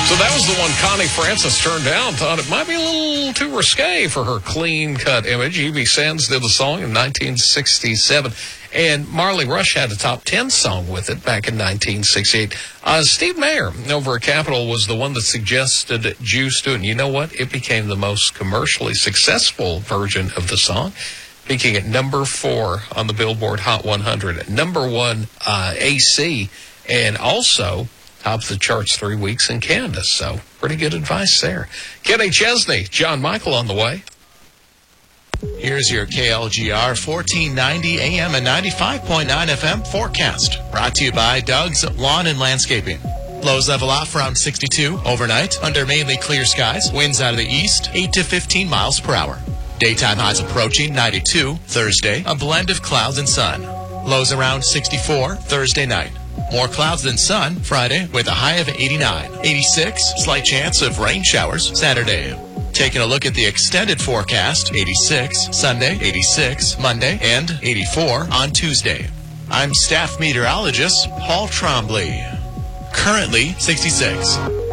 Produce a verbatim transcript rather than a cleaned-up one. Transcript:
So that was the one Connie Francis turned down, thought it might be a little too risque for her clean-cut image. Evie Sands did the song in nineteen sixty-seven, and Marley Rush had a top ten song with it back in nineteen sixty-eight. Uh, Steve Mayer over at Capitol was the one that suggested Juice do it, and you know what? It became the most commercially successful version of the song, peaking at number four on the Billboard Hot one hundred, number one uh, A C, and also top of the charts three weeks in Canada. So pretty good advice there. Kenny Chesney, John Michael on the way. Here's your K L G R fourteen ninety A M and ninety-five point nine F M forecast. Brought to you by Doug's Lawn and Landscaping. Lows level off around sixty-two overnight under mainly clear skies. Winds out of the east, eight to fifteen miles per hour. Daytime highs approaching ninety-two. Thursday, a blend of clouds and sun. Lows around sixty-four Thursday night. More clouds than sun Friday with a high of eighty-nine. eighty-six, slight chance of rain showers Saturday. Taking a look at the extended forecast, eighty-six Sunday, eighty-six Monday, and eighty-four on Tuesday. I'm staff meteorologist Paul Trombley. Currently sixty-six.